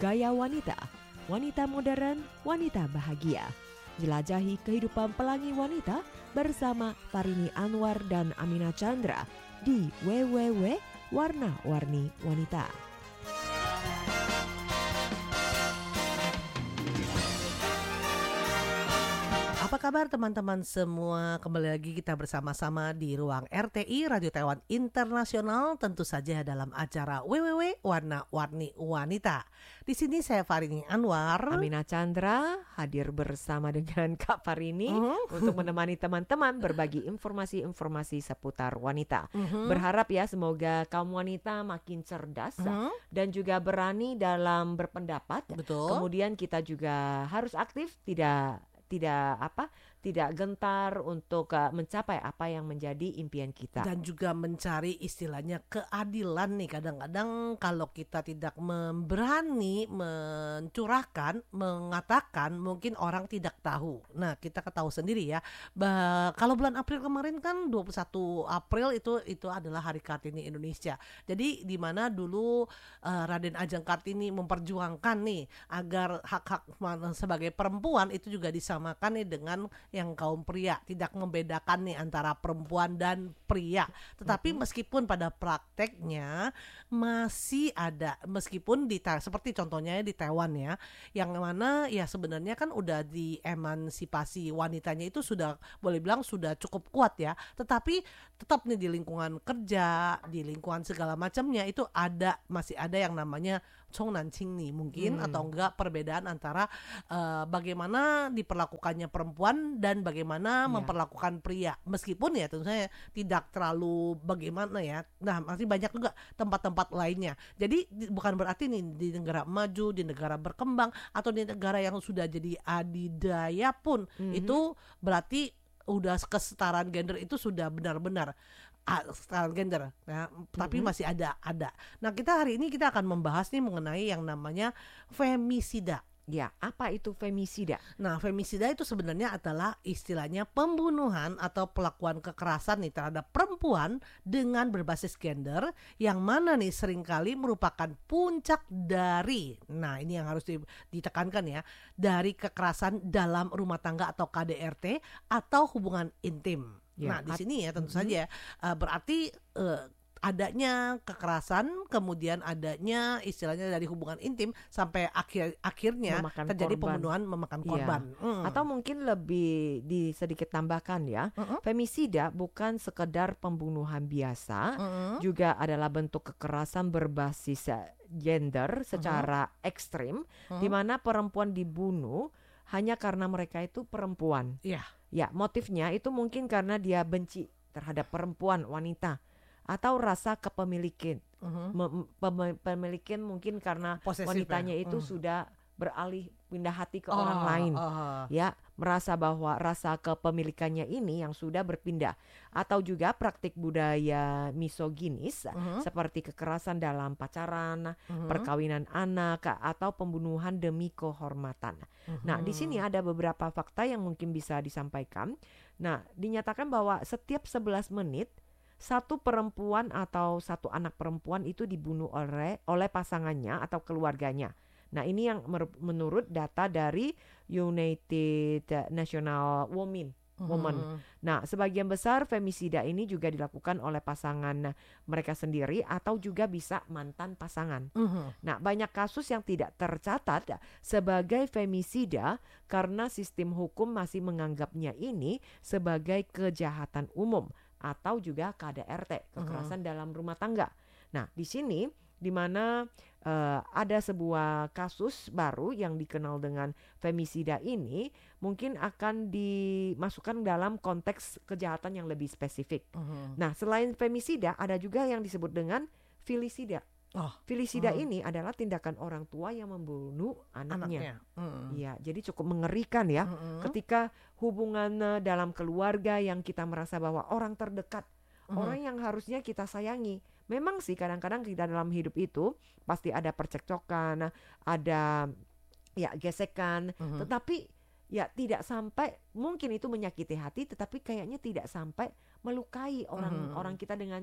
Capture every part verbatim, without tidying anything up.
Gaya Wanita, wanita modern, wanita bahagia. Jelajahi kehidupan pelangi wanita bersama Farini Anwar dan Amina Chandra di w w w titik warna warni wanita. Apa kabar teman-teman semua? Kembali lagi kita bersama-sama di ruang R T I Radio Taiwan Internasional, tentu saja dalam acara w w w titik warna warni wanita. Di sini saya Farini Anwar, Amina Chandra hadir bersama dengan Kak Farini uh-huh. untuk menemani teman-teman berbagi informasi-informasi seputar wanita. Uh-huh. Berharap ya semoga kaum wanita makin cerdas uh-huh. dan juga berani dalam berpendapat. Betul. Kemudian kita juga harus aktif, tidak tidak apa tidak gentar untuk uh, mencapai apa yang menjadi impian kita. Dan juga mencari istilahnya keadilan nih. Kadang-kadang kalau kita tidak berani mencurahkan, mengatakan, mungkin orang tidak tahu. Nah, kita ketahui sendiri ya, bah, kalau bulan April kemarin kan dua puluh satu April itu itu adalah Hari Kartini Indonesia. Jadi di mana dulu uh, Raden Ajeng Kartini memperjuangkan nih agar hak-hak sebagai perempuan itu juga disamakan nih dengan yang kaum pria, tidak membedakan nih antara perempuan dan pria. Tetapi mm-hmm. meskipun pada prakteknya masih ada, meskipun di seperti contohnya di Taiwan ya, yang mana ya sebenarnya kan udah diemansipasi wanitanya itu sudah boleh bilang sudah cukup kuat ya. Tetapi tetap nih di lingkungan kerja, di lingkungan segala macamnya itu ada, masih ada yang namanya Chongnancing nih mungkin hmm. atau enggak perbedaan antara uh, bagaimana diperlakukannya perempuan dan bagaimana yeah. memperlakukan pria. Meskipun ya tentu saja tidak terlalu bagaimana ya. Nah, masih banyak juga tempat-tempat lainnya. Jadi bukan berarti nih di negara maju, di negara berkembang atau di negara yang sudah jadi adidaya pun hmm. itu berarti udah kesetaraan gender itu sudah benar-benar kesetaraan gender, ya, mm-hmm. tapi masih ada ada. Nah, kita hari ini kita akan membahas nih mengenai yang namanya femisida. Ya, apa itu femisida? Nah, femisida itu sebenarnya adalah istilahnya pembunuhan atau pelakuan kekerasan nih terhadap perempuan dengan berbasis gender yang mana nih seringkali merupakan puncak dari, nah ini yang harus ditekankan ya, dari kekerasan dalam rumah tangga atau K D R T atau hubungan intim. Ya, nah di sini ya tentu mm-hmm. saja uh, berarti uh, adanya kekerasan, kemudian adanya istilahnya dari hubungan intim sampai akhir akhirnya memakan terjadi korban. Pembunuhan memakan korban. Ya. Mm. Atau mungkin lebih di sedikit tambahkan ya, mm-hmm. femisida bukan sekedar pembunuhan biasa, mm-hmm. juga adalah bentuk kekerasan berbasis gender secara mm-hmm. ekstrim, mm-hmm. di mana perempuan dibunuh hanya karena mereka itu perempuan. Iya. Yeah. Ya, motifnya itu mungkin karena dia benci terhadap perempuan, wanita, atau rasa kepemilikan. Uh-huh. Mem- pem- pemilikan mungkin karena Posesif wanitanya ya? itu uh. sudah beralih pindah hati ke oh, orang lain. Uh. Ya, merasa bahwa rasa kepemilikannya ini yang sudah berpindah. Atau juga praktik budaya misoginis uh-huh. seperti kekerasan dalam pacaran, uh-huh. perkawinan anak, atau pembunuhan demi kehormatan. Uh-huh. Nah, di sini ada beberapa fakta yang mungkin bisa disampaikan. Nah, dinyatakan bahwa setiap sebelas menit satu perempuan atau satu anak perempuan itu dibunuh oleh oleh pasangannya atau keluarganya. Nah, ini yang mer- menurut data dari United National Women. Women. Uh-huh. Nah, sebagian besar femisida ini juga dilakukan oleh pasangan mereka sendiri atau juga bisa mantan pasangan. Uh-huh. Nah, banyak kasus yang tidak tercatat sebagai femisida karena sistem hukum masih menganggapnya ini sebagai kejahatan umum atau juga K D R T, kekerasan uh-huh. dalam rumah tangga. Nah, di sini di mana uh, ada sebuah kasus baru yang dikenal dengan femisida ini mungkin akan dimasukkan dalam konteks kejahatan yang lebih spesifik. Uh-huh. Nah, selain femisida ada juga yang disebut dengan filisida. Oh. Filisida uh-huh. ini adalah tindakan orang tua yang membunuh anaknya. Iya, uh-huh. jadi cukup mengerikan ya uh-huh. ketika hubungan uh, dalam keluarga yang kita merasa bahwa orang terdekat, uh-huh. orang yang harusnya kita sayangi. Memang sih kadang-kadang kita dalam hidup itu pasti ada percekcokan, ada ya gesekan, uh-huh. tetapi ya tidak sampai, mungkin itu menyakiti hati, tetapi kayaknya tidak sampai melukai orang uh-huh. orang kita dengan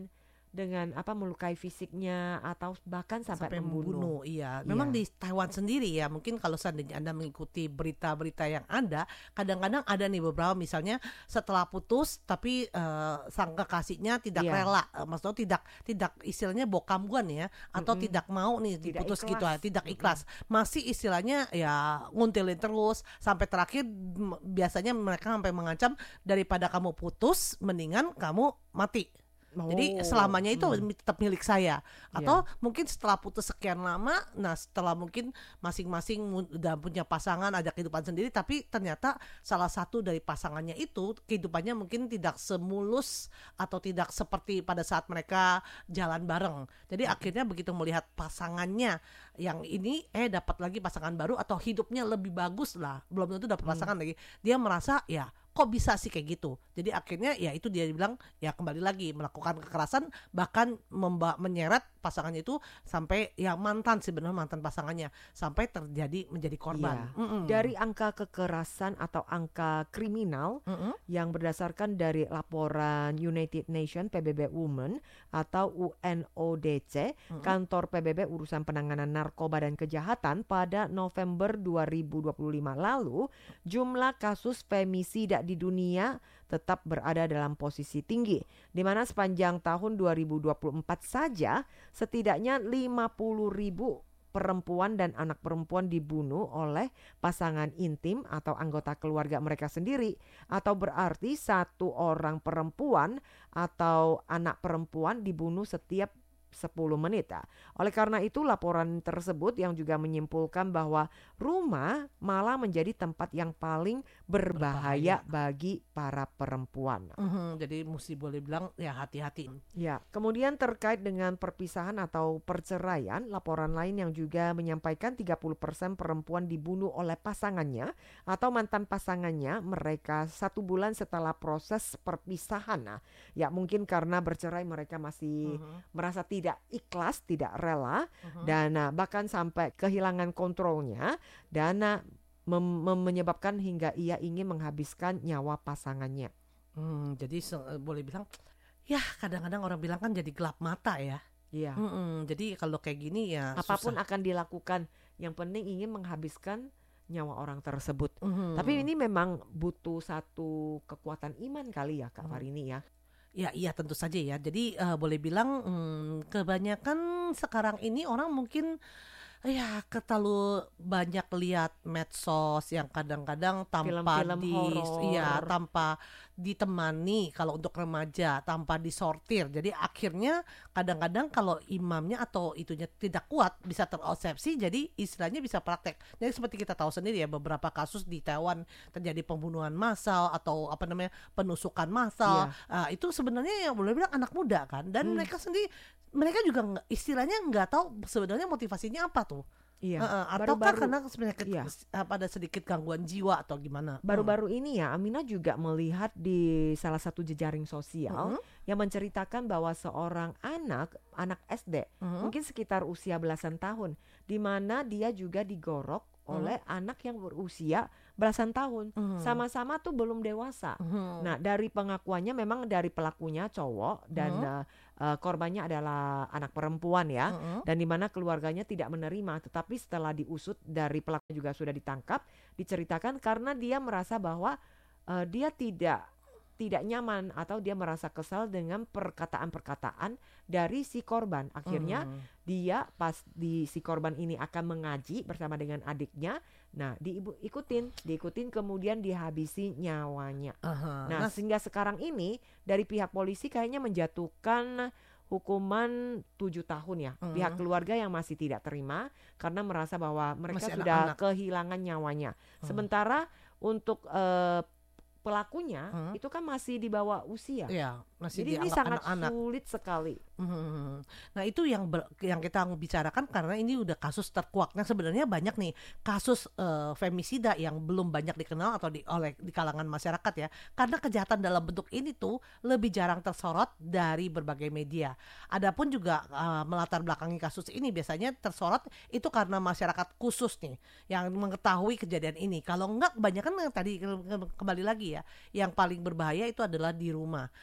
dengan apa melukai fisiknya atau bahkan sampai, sampai membunuh. membunuh. Iya, memang yeah. di Taiwan sendiri ya, mungkin kalau seandainya Anda mengikuti berita-berita yang ada, kadang-kadang ada nih beberapa misalnya setelah putus tapi uh, sang kekasihnya tidak yeah. rela, uh, maksudnya tidak tidak istilahnya bokamguan ya, atau mm-hmm. tidak mau nih diputus gitu ya, tidak ikhlas. Mm-hmm. Masih istilahnya ya nguntilin terus sampai terakhir biasanya mereka sampai mengancam daripada kamu putus mendingan kamu mati. Oh, jadi selamanya itu hmm. tetap milik saya. Atau yeah. mungkin setelah putus sekian lama, nah setelah mungkin masing-masing udah punya pasangan, ada kehidupan sendiri, tapi ternyata salah satu dari pasangannya itu kehidupannya mungkin tidak semulus atau tidak seperti pada saat mereka jalan bareng. Jadi hmm. akhirnya begitu melihat pasangannya yang ini eh dapat lagi pasangan baru atau hidupnya lebih bagus lah, belum tentu dapat pasangan hmm. lagi, dia merasa ya kok bisa sih kayak gitu. Jadi akhirnya ya itu dia bilang ya kembali lagi melakukan kekerasan, bahkan memba- menyeret pasangannya itu sampai ya mantan sebenarnya mantan pasangannya sampai terjadi menjadi korban. Iya. Dari angka kekerasan atau angka kriminal Mm-mm. yang berdasarkan dari laporan United Nations P B B Women atau U N O D C, Mm-mm. kantor P B B urusan penanganan narkoba dan kejahatan pada November dua ribu dua puluh lima lalu, jumlah kasus femisida di dunia tetap berada dalam posisi tinggi, di mana sepanjang tahun dua ribu dua puluh empat saja setidaknya lima puluh ribu perempuan dan anak perempuan dibunuh oleh pasangan intim atau anggota keluarga mereka sendiri, atau berarti satu orang perempuan atau anak perempuan dibunuh setiap sepuluh menit. Oleh karena itu laporan tersebut yang juga menyimpulkan bahwa rumah malah menjadi tempat yang paling berbahaya, berbahaya. bagi para perempuan. Mm-hmm, jadi mesti boleh bilang ya hati-hati. Ya, kemudian terkait dengan perpisahan atau perceraian, laporan lain yang juga menyampaikan tiga puluh persen perempuan dibunuh oleh pasangannya atau mantan pasangannya mereka satu bulan setelah proses perpisahan. Nah, ya mungkin karena bercerai mereka masih mm-hmm. merasa tidak tidak ikhlas, tidak rela, uh-huh. dan uh, bahkan sampai kehilangan kontrolnya dan uh, mem- mem- menyebabkan hingga ia ingin menghabiskan nyawa pasangannya. Hmm, jadi se- boleh bilang, ya kadang-kadang orang bilang kan jadi gelap mata ya. Iya. Mm-mm, jadi kalau kayak gini ya apapun susah. akan dilakukan, yang penting ingin menghabiskan nyawa orang tersebut. Uh-huh. Tapi ini memang butuh satu kekuatan iman kali ya Kak Farini ya. Ya iya tentu saja ya. Jadi uh, boleh bilang hmm, kebanyakan sekarang ini orang mungkin ya terlalu banyak lihat medsos yang kadang-kadang tanpa film-film di horor. Iya, tanpa ditemani kalau untuk remaja, tanpa disortir. Jadi akhirnya kadang-kadang kalau imamnya atau itunya tidak kuat bisa terobsesi, jadi istilahnya bisa praktek. Jadi seperti kita tahu sendiri ya, beberapa kasus di Taiwan terjadi pembunuhan massal atau apa namanya penusukan massal. Iya. Uh, itu sebenarnya yang boleh bilang anak muda kan, dan hmm. mereka sendiri mereka juga gak, istilahnya nggak tahu sebenarnya motivasinya apa tuh. Iya. Uh, atau karena sebenarnya iya. ada sedikit gangguan jiwa atau gimana. Baru-baru hmm. ini ya Amina juga melihat di salah satu jejaring sosial hmm. yang menceritakan bahwa seorang anak anak S D hmm. mungkin sekitar usia belasan tahun, di mana dia juga digorok hmm. oleh anak yang berusia belasan tahun, hmm. sama-sama tuh belum dewasa. Hmm. Nah dari pengakuannya memang dari pelakunya cowok dan hmm. uh, Uh, korbannya adalah anak perempuan ya, uh-uh. dan di mana keluarganya tidak menerima. Tetapi setelah diusut dari pelaku juga sudah ditangkap, diceritakan karena dia merasa bahwa uh, dia tidak tidak nyaman atau dia merasa kesal dengan perkataan-perkataan dari si korban. Akhirnya uh-huh. dia pas di si korban ini akan mengaji bersama dengan adiknya. Nah, diikutin, diikutin kemudian dihabisi nyawanya. Uh-huh. Nah, nah, sehingga sekarang ini dari pihak polisi kayaknya menjatuhkan hukuman tujuh tahun ya. Uh-huh. Pihak keluarga yang masih tidak terima karena merasa bahwa mereka masih sudah anak-anak. Kehilangan nyawanya. Uh-huh. Sementara untuk uh, pelakunya hmm. itu kan masih di bawah usia. Ya, masih jadi ini sangat anak-anak. Sulit sekali. Hmm. Nah itu yang ber, yang kita bicarakan karena ini udah kasus terkuak. Nah sebenarnya banyak nih kasus uh, femisida yang belum banyak dikenal atau di, oleh di kalangan masyarakat ya. Karena kejahatan dalam bentuk ini tuh lebih jarang tersorot dari berbagai media. Adapun juga uh, melatar belakangi kasus ini biasanya tersorot itu karena masyarakat khusus nih yang mengetahui kejadian ini. Kalau enggak kebanyakan yang tadi kembali lagi ya, yang paling berbahaya itu adalah di rumah. Nah kebanyakan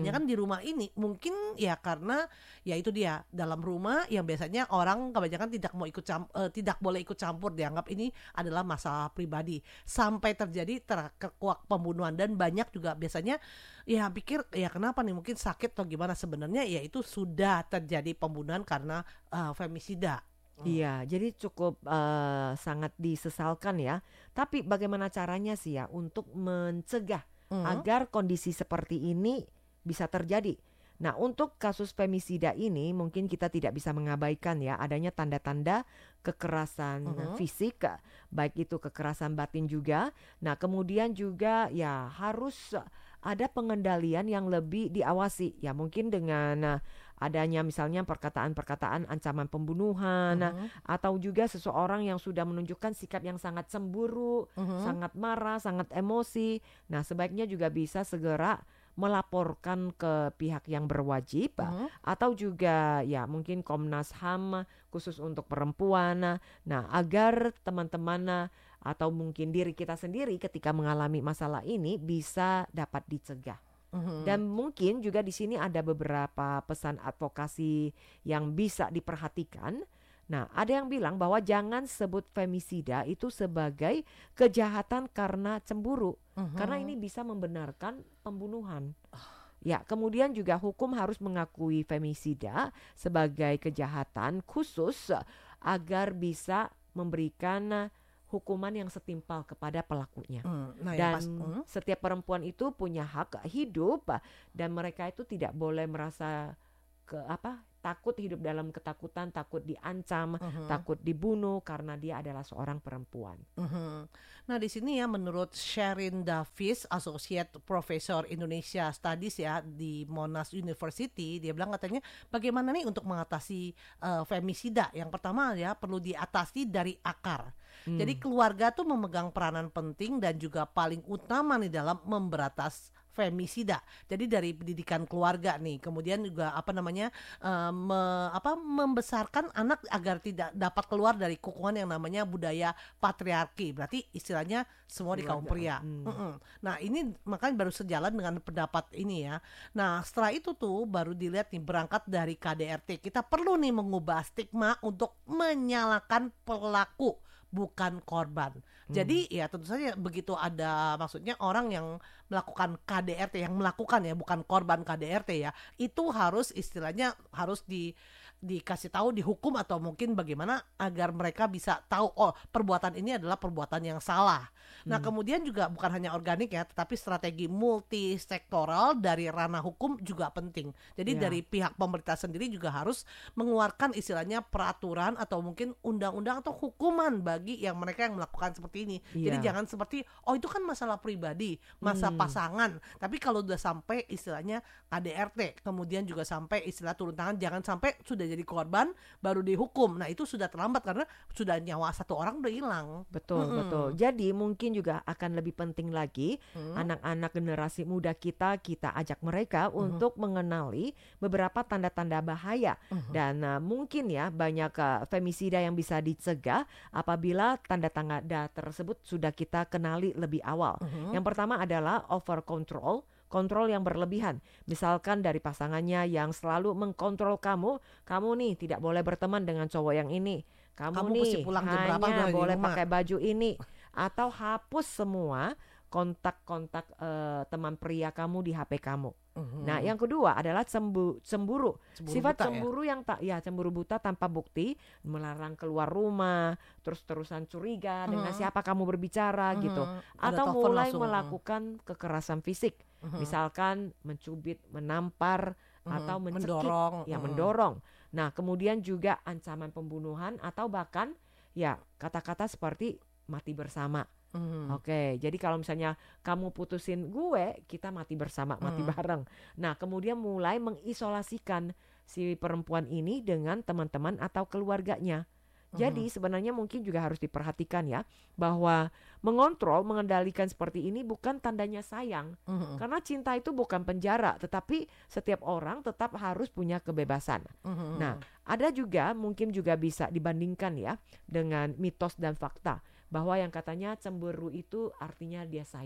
kebanyakan di rumah ini mungkin ya karena ya itu dia dalam rumah yang biasanya orang kebanyakan tidak mau ikut camp, uh, tidak boleh ikut campur, dianggap ini adalah masalah pribadi sampai terjadi terkuak pembunuhan. Dan banyak juga biasanya ya pikir ya kenapa nih, mungkin sakit atau gimana, sebenarnya ya itu sudah terjadi pembunuhan karena uh, femisida. Hmm. Iya, jadi cukup uh, sangat disesalkan ya. Tapi bagaimana caranya sih ya untuk mencegah hmm. agar kondisi seperti ini bisa terjadi? Nah, untuk kasus femisida ini mungkin kita tidak bisa mengabaikan ya adanya tanda-tanda kekerasan hmm. fisik, baik itu kekerasan batin juga. Nah, kemudian juga ya harus ada pengendalian yang lebih diawasi ya, mungkin dengan uh, adanya misalnya perkataan-perkataan ancaman pembunuhan, uh-huh. atau juga seseorang yang sudah menunjukkan sikap yang sangat cemburu, uh-huh. sangat marah, sangat emosi. Nah, sebaiknya juga bisa segera melaporkan ke pihak yang berwajib, uh-huh. atau juga ya mungkin Komnas H A M khusus untuk perempuan. Nah, agar teman-teman atau mungkin diri kita sendiri ketika mengalami masalah ini bisa dapat dicegah. Mm-hmm. Dan mungkin juga di sini ada beberapa pesan advokasi yang bisa diperhatikan. Nah, ada yang bilang bahwa jangan sebut femisida itu sebagai kejahatan karena cemburu, mm-hmm. karena ini bisa membenarkan pembunuhan. Oh. Ya, kemudian juga hukum harus mengakui femisida sebagai kejahatan khusus agar bisa memberikan hukuman yang setimpal kepada pelakunya. Hmm, nah dan pas, hmm. setiap perempuan itu punya hak hidup dan mereka itu tidak boleh merasa ke apa takut hidup dalam ketakutan, takut diancam, uh-huh. takut dibunuh karena dia adalah seorang perempuan. Uh-huh. Nah, di sini ya menurut Sherin Davis, Associate Professor Indonesia Studies ya di Monash University, dia bilang katanya bagaimana nih untuk mengatasi uh, femisida? Yang pertama ya perlu diatasi dari akar. Hmm. Jadi keluarga tuh memegang peranan penting dan juga paling utama nih dalam memberatas femisida. Jadi dari pendidikan keluarga nih, kemudian juga apa namanya uh, me, apa membesarkan anak agar tidak dapat keluar dari kukungan yang namanya budaya patriarki. Berarti istilahnya semua keluarga. Di kaum pria. Hmm. Nah, ini makanya baru sejalan dengan pendapat ini ya. Nah, setelah itu tuh baru dilihat nih berangkat dari K D R T. Kita perlu nih mengubah stigma untuk menyalahkan pelaku bukan korban. Hmm. Jadi ya tentu saja begitu ada maksudnya orang yang melakukan K D R T, yang melakukan ya bukan korban K D R T ya, itu harus istilahnya harus di dikasih tahu, dihukum, atau mungkin bagaimana agar mereka bisa tahu oh perbuatan ini adalah perbuatan yang salah. Nah, hmm. kemudian juga bukan hanya organik ya, tetapi strategi multisektoral dari ranah hukum juga penting. Jadi yeah. dari pihak pemerintah sendiri juga harus mengeluarkan istilahnya peraturan atau mungkin undang-undang atau hukuman bagi yang mereka yang melakukan seperti ini. Yeah. Jadi jangan seperti oh itu kan masalah pribadi, masa hmm. pasangan. Tapi kalau udah sampai istilahnya K D R T, kemudian juga sampai istilah turun tangan, jangan sampai sudah jadi korban baru dihukum. Nah, itu sudah terlambat karena sudah nyawa satu orang udah hilang. Betul, hmm. betul. Jadi mungkin juga akan lebih penting lagi hmm. anak-anak generasi muda kita kita ajak mereka hmm. untuk mengenali beberapa tanda-tanda bahaya hmm. dan uh, mungkin ya banyak uh, femisida yang bisa dicegah apabila tanda-tanda tersebut sudah kita kenali lebih awal. Hmm. Yang pertama adalah over control. Kontrol yang berlebihan, misalkan dari pasangannya yang selalu mengkontrol kamu, kamu nih tidak boleh berteman dengan cowok yang ini, kamu, kamu nih pulang hanya boleh pakai baju ini, atau hapus semua kontak-kontak uh, teman pria kamu di H P kamu. Uh-huh. Nah, yang kedua adalah cembu, cemburu, cemburu sifat cemburu ya? yang tak ya cemburu buta tanpa bukti, melarang keluar rumah, terus-terusan curiga uh-huh. dengan siapa kamu berbicara uh-huh. gitu, atau mulai langsung. melakukan kekerasan fisik, uh-huh. misalkan mencubit, menampar uh-huh. atau mencekik, mendorong, ya uh-huh. mendorong. Nah, kemudian juga ancaman pembunuhan atau bahkan ya kata-kata seperti mati bersama. Hmm. Oke, jadi kalau misalnya kamu putusin gue, kita mati bersama, mati hmm. bareng. Nah, kemudian mulai mengisolasikan si perempuan ini dengan teman-teman atau keluarganya. Hmm. Jadi sebenarnya mungkin juga harus diperhatikan ya, bahwa mengontrol, mengendalikan seperti ini bukan tandanya sayang. Hmm. Karena cinta itu bukan penjara, tetapi setiap orang tetap harus punya kebebasan. Hmm. Nah, ada juga mungkin juga bisa dibandingkan ya dengan mitos dan fakta. Bahwa yang katanya cemburu itu artinya dia sayang.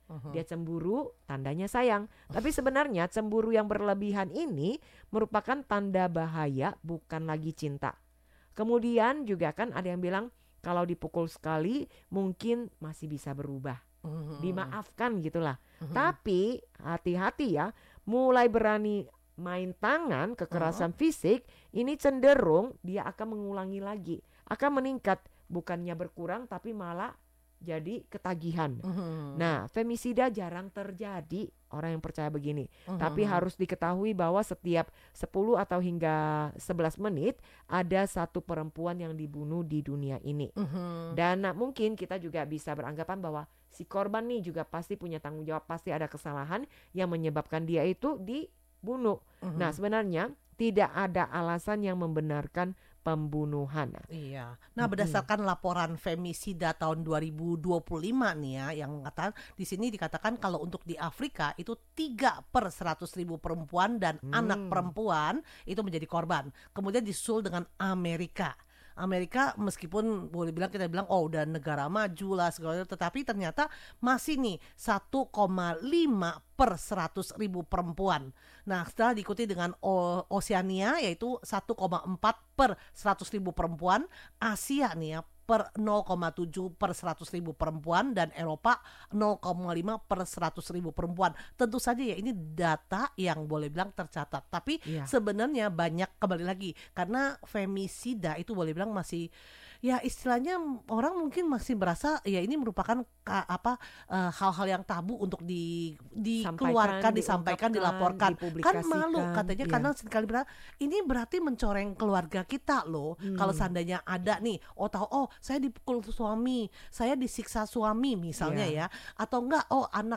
Uh-huh. Dia cemburu, tandanya sayang. Tapi sebenarnya cemburu yang berlebihan ini merupakan tanda bahaya, bukan lagi cinta. Kemudian juga kan ada yang bilang kalau dipukul sekali mungkin masih bisa berubah. Uh-huh. Dimaafkan gitulah. Uh-huh. Tapi hati-hati ya, mulai berani main tangan, kekerasan uh-huh. fisik, ini cenderung dia akan mengulangi lagi. Akan meningkat, bukannya berkurang tapi malah jadi ketagihan. Uh-huh. Nah, femisida jarang terjadi, orang yang percaya begini. Uh-huh. Tapi harus diketahui bahwa setiap sepuluh atau hingga sebelas menit ada satu perempuan yang dibunuh di dunia ini. Uh-huh. Dan nah, mungkin kita juga bisa beranggapan bahwa si korban nih juga pasti punya tanggung jawab, pasti ada kesalahan yang menyebabkan dia itu dibunuh. Uh-huh. Nah, sebenarnya tidak ada alasan yang membenarkan pembunuhan. Iya. Nah, berdasarkan mm-hmm. laporan femisida tahun dua ribu dua puluh lima nih ya, yang mengatakan di sini dikatakan kalau untuk di Afrika itu tiga per seratus ribu perempuan dan mm. anak perempuan itu menjadi korban. Kemudian disusul dengan Amerika. Amerika meskipun boleh bilang kita bilang oh udah negara maju lah segala, tetapi ternyata masih nih satu koma lima per seratus ribu perempuan. Nah, setelah diikuti dengan o- Oceania yaitu satu koma empat per seratus ribu perempuan, Asia nih ya per nol koma tujuh per seratus ribu perempuan, dan Eropa nol koma lima per seratus ribu perempuan. Tentu saja ya ini data yang boleh bilang tercatat, tapi yeah. sebenarnya banyak, kembali lagi karena femisida itu boleh bilang masih ya istilahnya orang mungkin masih berasa ya ini merupakan ka, apa uh, hal-hal yang tabu untuk di dikeluarkan, disampaikan, dilaporkan. Kan malu katanya, iya. Karena sekali berarti ini berarti mencoreng keluarga kita loh. Hmm. Kalau seandainya ada nih, oh tahu oh saya dipukul suami, saya disiksa suami misalnya, yeah. ya, atau enggak oh anak